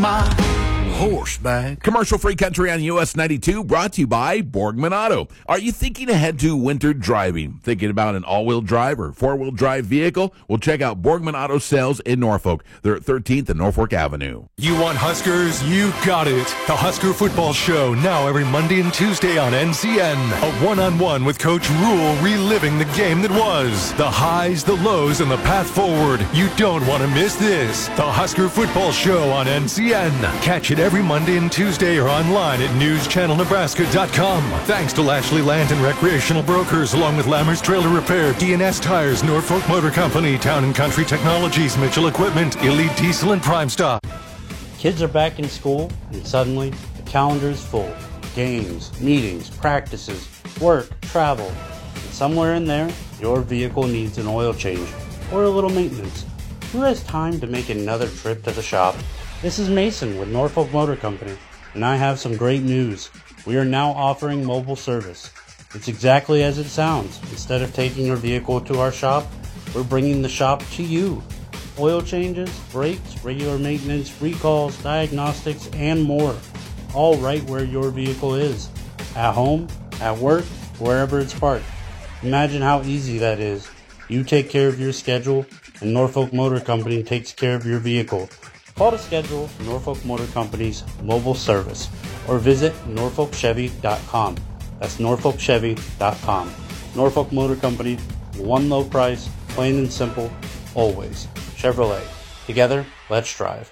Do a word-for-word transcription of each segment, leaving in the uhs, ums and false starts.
my horse back. Commercial free country on U S ninety-two, brought to you by Borgman Auto. Are you thinking ahead to winter driving? Thinking about an all-wheel drive or four-wheel drive vehicle? Well, check out Borgman Auto Sales in Norfolk. They're at thirteenth and Norfolk Avenue. You want Huskers? You got it. The Husker Football Show, now every Monday and Tuesday on N C N. A one-on-one with Coach Rule, reliving the game that was. The highs, the lows, and the path forward. You don't want to miss this. The Husker Football Show on N C N. Catch it every Monday and Tuesday or online at news channel nebraska dot com. Thanks to Lashley Land and Recreational Brokers, along with Lammers Trailer Repair, D and S Tires, Norfolk Motor Company, Town and Country Technologies, Mitchell Equipment, Elite Diesel, and Prime Stop. Kids are back in school, and suddenly the calendar is full. Games, meetings, practices, work, travel. And somewhere in there, your vehicle needs an oil change or a little maintenance. Who has time to make another trip to the shop? This is Mason with Norfolk Motor Company, and I have some great news. We are now offering mobile service. It's exactly as it sounds. Instead of taking your vehicle to our shop, we're bringing the shop to you. Oil changes, brakes, regular maintenance, recalls, diagnostics, and more. All right where your vehicle is. At home, at work, wherever it's parked. Imagine how easy that is. You take care of your schedule, and Norfolk Motor Company takes care of your vehicle. Call to schedule Norfolk Motor Company's mobile service or visit norfolk chevy dot com. That's norfolk chevy dot com. Norfolk Motor Company, one low price, plain and simple, always. Chevrolet. Together, let's drive.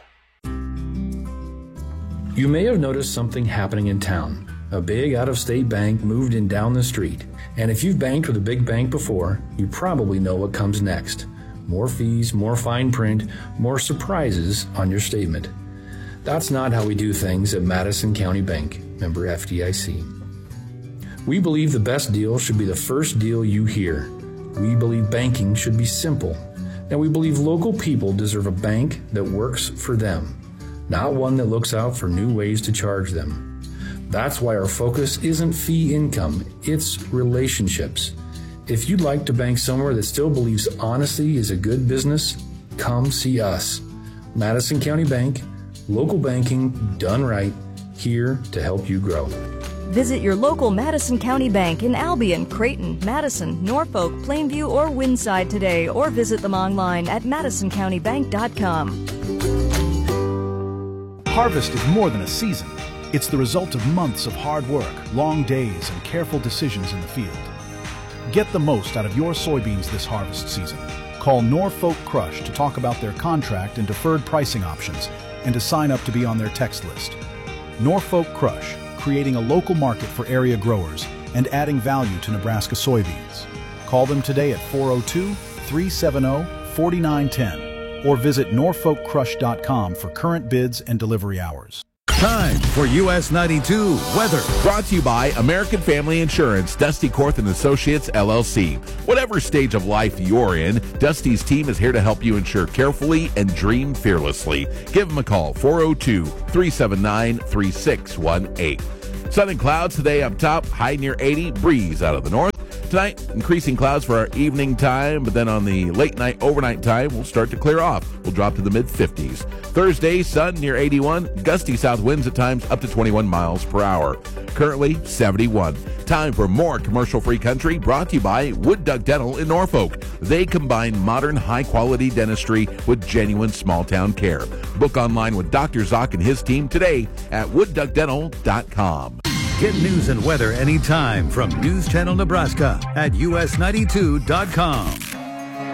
You may have noticed something happening in town. A big out-of-state bank moved in down the street. And if you've banked with a big bank before, you probably know what comes next. More fees, more fine print, more surprises on your statement. That's not how we do things at Madison County Bank, member F D I C. We believe the best deal should be the first deal you hear. We believe banking should be simple. And we believe local people deserve a bank that works for them, not one that looks out for new ways to charge them. That's why our focus isn't fee income, it's relationships. If you'd like to bank somewhere that still believes honesty is a good business, come see us. Madison County Bank, local banking done right, here to help you grow. Visit your local Madison County Bank in Albion, Creighton, Madison, Norfolk, Plainview, or Windside today, or visit them online at madison county bank dot com. Harvest is more than a season. It's the result of months of hard work, long days, and careful decisions in the field. Get the most out of your soybeans this harvest season. Call Norfolk Crush to talk about their contract and deferred pricing options and to sign up to be on their text list. Norfolk Crush, creating a local market for area growers and adding value to Nebraska soybeans. Call them today at four oh two, three seven oh, four nine one oh or visit norfolk crush dot com for current bids and delivery hours. Time for U S ninety-two weather. Brought to you by American Family Insurance, Dusty Korth and Associates, L L C. Whatever stage of life you're in, Dusty's team is here to help you insure carefully and dream fearlessly. Give them a call, four oh two, three seven nine, three six one eight. Sun and clouds today up top, high near eighty, breeze out of the north. Tonight, increasing clouds for our evening time, but then on the late night, overnight time, we'll start to clear off. We'll drop to the mid-fifties. Thursday, sun near eighty-one, gusty south winds at times up to twenty-one miles per hour. Currently, seventy-one. Time for more commercial-free country, brought to you by Wood Duck Dental in Norfolk. They combine modern, high-quality dentistry with genuine small-town care. Book online with Doctor Zock and his team today at wood duck dental dot com. Get news and weather anytime from News Channel Nebraska at U S ninety-two dot com.